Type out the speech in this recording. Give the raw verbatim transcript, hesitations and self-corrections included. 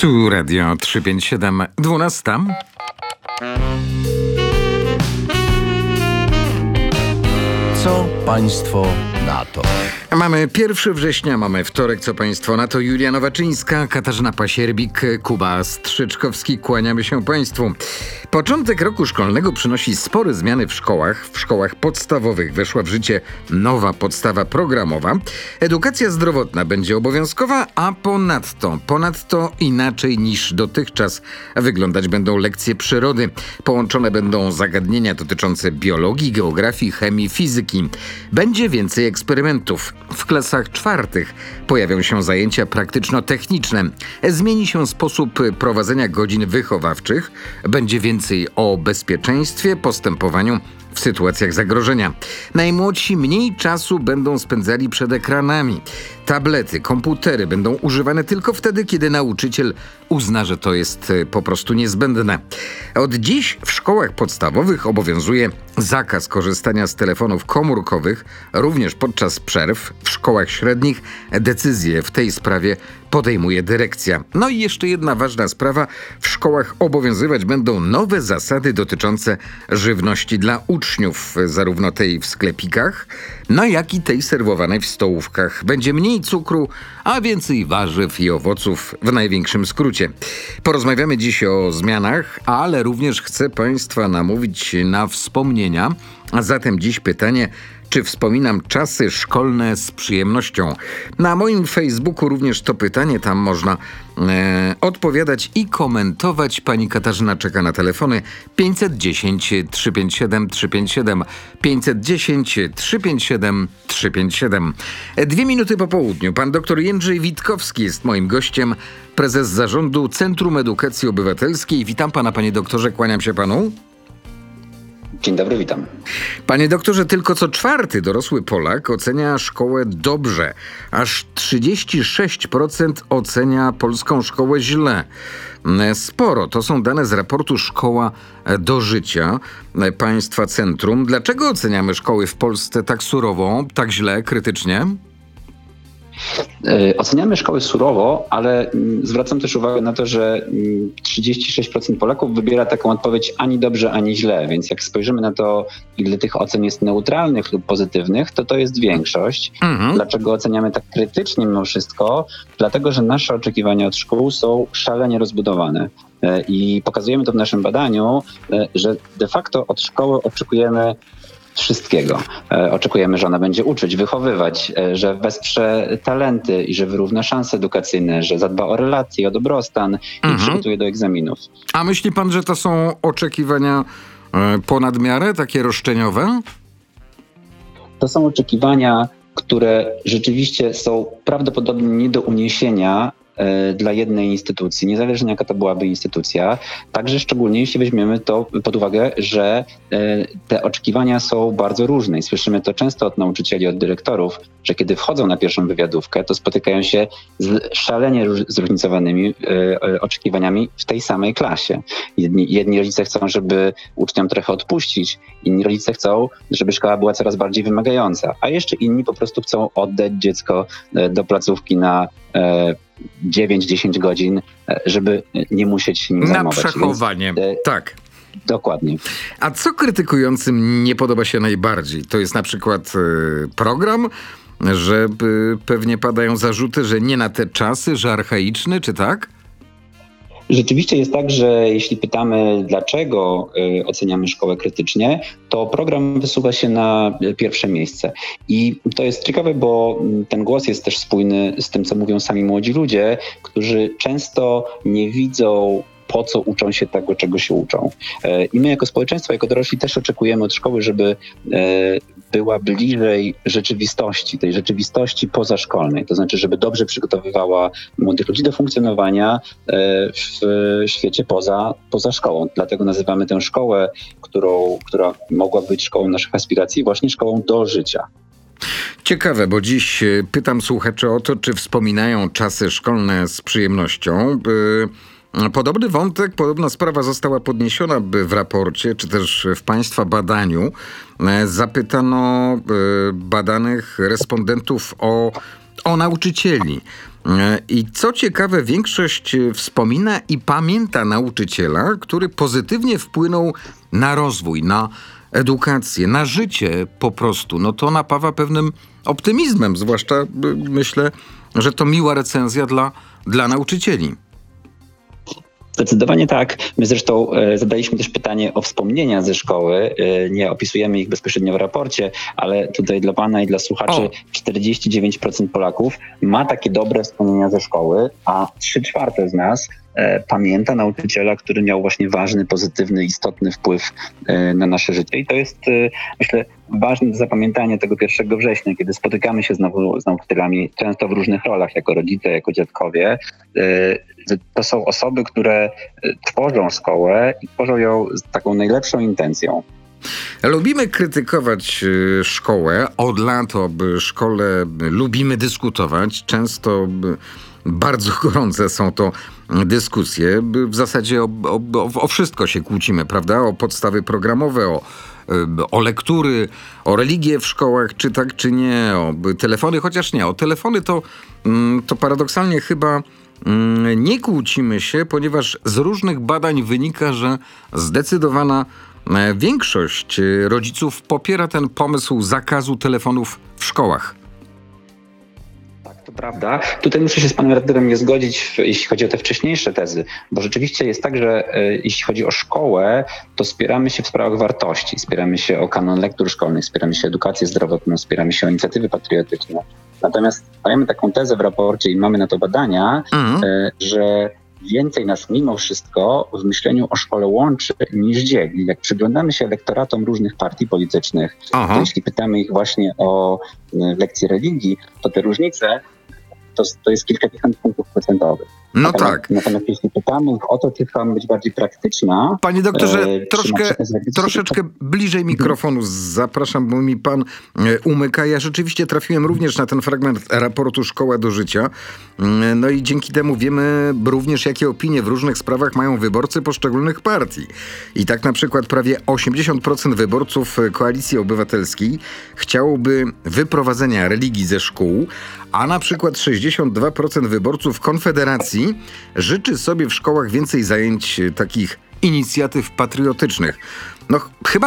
Tu Radio trzysta pięćdziesiąt siedem, dwunasta. Co państwo na to? Mamy pierwszego września, mamy wtorek, co państwo na to? Julia Nowaczyńska, Katarzyna Pasierbik, Kuba Strzyczkowski. Kłaniamy się państwu. Początek roku szkolnego przynosi spore zmiany w szkołach. W szkołach podstawowych weszła w życie nowa podstawa programowa. Edukacja zdrowotna będzie obowiązkowa, a ponadto, ponadto inaczej niż dotychczas wyglądać będą lekcje przyrody. Połączone będą zagadnienia dotyczące biologii, geografii, chemii, fizyki. Będzie więcej eksperymentów. W klasach czwartych pojawią się zajęcia praktyczno-techniczne. Zmieni się sposób prowadzenia godzin wychowawczych. Będzie więcej o bezpieczeństwie, postępowaniu w sytuacjach zagrożenia. Najmłodsi mniej czasu będą spędzali przed ekranami. Tablety, komputery będą używane tylko wtedy, kiedy nauczyciel uzna, że to jest po prostu niezbędne. Od dziś w szkołach podstawowych obowiązuje zakaz korzystania z telefonów komórkowych, również podczas przerw. W szkołach średnich decyzje w tej sprawie podejmuje dyrekcja. No i jeszcze jedna ważna sprawa. W szkołach obowiązywać będą nowe zasady dotyczące żywności dla uczniów, zarówno tej w sklepikach, no jak i tej serwowanej w stołówkach. Będzie mniej cukru, a więcej warzyw i owoców w największym skrócie. Porozmawiamy dziś o zmianach, ale również chcę państwa namówić na wspomnienia. A zatem dziś pytanie: czy wspominam czasy szkolne z przyjemnością? Na moim Facebooku również to pytanie, tam można e, odpowiadać i komentować. Pani Katarzyna czeka na telefony pięćset dziesięć, trzysta pięćdziesiąt siedem, trzysta pięćdziesiąt siedem, pięćset dziesięć, trzysta pięćdziesiąt siedem, trzysta pięćdziesiąt siedem. Dwie minuty po południu. Pan dr Jędrzej Witkowski jest moim gościem, prezes zarządu Centrum Edukacji Obywatelskiej. Witam pana, panie doktorze, kłaniam się panu. Dzień dobry, witam. Panie doktorze, tylko co czwarty dorosły Polak ocenia szkołę dobrze. Aż trzydzieści sześć procent ocenia polską szkołę źle. Sporo. To są dane z raportu Szkoła do życia państwa Centrum. Dlaczego oceniamy szkoły w Polsce tak surowo, tak źle, krytycznie? Oceniamy szkoły surowo, ale zwracam też uwagę na to, że trzydzieści sześć procent Polaków wybiera taką odpowiedź ani dobrze, ani źle. Więc jak spojrzymy na to, ile tych ocen jest neutralnych lub pozytywnych, to to jest większość. Mhm. Dlaczego oceniamy tak krytycznie mimo wszystko? Dlatego, że nasze oczekiwania od szkół są szalenie rozbudowane. I pokazujemy to w naszym badaniu, że de facto od szkoły oczekujemy wszystkiego. E, oczekujemy, że ona będzie uczyć, wychowywać, e, że wesprze talenty i że wyrówna szanse edukacyjne, że zadba o relacje, o dobrostan mhm. i przygotuje do egzaminów. A myśli pan, że to są oczekiwania e, ponad miarę, takie roszczeniowe? To są oczekiwania, które rzeczywiście są prawdopodobnie nie do uniesienia dla jednej instytucji, niezależnie jaka to byłaby instytucja. Także szczególnie jeśli weźmiemy to pod uwagę, że te oczekiwania są bardzo różne i słyszymy to często od nauczycieli, od dyrektorów, że kiedy wchodzą na pierwszą wywiadówkę, to spotykają się z szalenie zróżnicowanymi oczekiwaniami w tej samej klasie. Jedni, jedni rodzice chcą, żeby uczniom trochę odpuścić, inni rodzice chcą, żeby szkoła była coraz bardziej wymagająca, a jeszcze inni po prostu chcą oddać dziecko do placówki na dziewięć dziesięć godzin, żeby nie musieć się nim na zajmować. Na przechowanie, Więc, tak. Dokładnie. A co krytykującym nie podoba się najbardziej? To jest na przykład y, program, że y, pewnie padają zarzuty, że nie na te czasy, że archaiczny, czy tak? Rzeczywiście jest tak, że jeśli pytamy, dlaczego y, oceniamy szkołę krytycznie, to program wysuwa się na pierwsze miejsce. I to jest ciekawe, bo ten głos jest też spójny z tym, co mówią sami młodzi ludzie, którzy często nie widzą, po co uczą się tego, czego się uczą. I my jako społeczeństwo, jako dorośli też oczekujemy od szkoły, żeby była bliżej rzeczywistości, tej rzeczywistości pozaszkolnej. To znaczy, żeby dobrze przygotowywała młodych ludzi do funkcjonowania w świecie poza, poza szkołą. Dlatego nazywamy tę szkołę, którą, która mogła być szkołą naszych aspiracji, właśnie szkołą do życia. Ciekawe, bo dziś pytam słuchaczy o to, czy wspominają czasy szkolne z przyjemnością. Podobny wątek, podobna sprawa została podniesiona w raporcie, czy też w państwa badaniu. Zapytano badanych respondentów o, o nauczycieli. I co ciekawe, większość wspomina i pamięta nauczyciela, który pozytywnie wpłynął na rozwój, na edukację, na życie po prostu. No to napawa pewnym optymizmem, zwłaszcza myślę, że to miła recenzja dla, dla nauczycieli. Zdecydowanie tak. My zresztą e, zadaliśmy też pytanie o wspomnienia ze szkoły. E, nie opisujemy ich bezpośrednio w raporcie, ale tutaj dla pana i dla słuchaczy O. czterdzieści dziewięć procent Polaków ma takie dobre wspomnienia ze szkoły, a trzy czwarte z nas e, pamięta nauczyciela, który miał właśnie ważny, pozytywny, istotny wpływ e, na nasze życie. I to jest, e, myślę, ważne do zapamiętania tego pierwszego września, kiedy spotykamy się znowu z nauczycielami, często w różnych rolach, jako rodzice, jako dziadkowie. E, To są osoby, które tworzą szkołę i tworzą ją z taką najlepszą intencją. Lubimy krytykować y, szkołę. Od lat o y, szkole y, lubimy dyskutować. Często y, bardzo gorące są to dyskusje. Y, w zasadzie o, o, o wszystko się kłócimy, prawda? O podstawy programowe, o, y, o lektury, o religię w szkołach, czy tak, czy nie, o y, telefony, chociaż nie. O telefony to, y, to paradoksalnie chyba nie kłócimy się, ponieważ z różnych badań wynika, że zdecydowana większość rodziców popiera ten pomysł zakazu telefonów w szkołach. Tak, to prawda. Tutaj muszę się z panem redaktorem nie zgodzić, jeśli chodzi o te wcześniejsze tezy, bo rzeczywiście jest tak, że e, jeśli chodzi o szkołę, to spieramy się w sprawach wartości, spieramy się o kanon lektur szkolnych, spieramy się o edukację zdrowotną, spieramy się o inicjatywy patriotyczne. Natomiast mamy taką tezę w raporcie i mamy na to badania, Mhm. e, że więcej nas mimo wszystko w myśleniu o szkole łączy niż dzieli. Jak przyglądamy się elektoratom różnych partii politycznych, Aha. to jeśli pytamy ich właśnie o e, lekcje religii, to te różnice to, to jest kilkadziesiąt punktów procentowych. No natomiast, tak. Natomiast jeśli pytamy ich o to, czy chcą być bardziej praktyczna... Panie doktorze, e, czy na troszkę, przykład jakieś- troszeczkę bliżej mikrofonu zapraszam, bo mi pan e, umyka. Ja rzeczywiście trafiłem również na ten fragment raportu Szkoła do życia. Mm, No i dzięki temu wiemy również, jakie opinie w różnych sprawach mają wyborcy poszczególnych partii. I tak na przykład prawie osiemdziesiąt procent wyborców Koalicji Obywatelskiej chciałoby wyprowadzenia religii ze szkół, a na przykład sześćdziesiąt dwa procent wyborców Konfederacji życzy sobie w szkołach więcej zajęć e, takich inicjatyw patriotycznych. No ch- chyba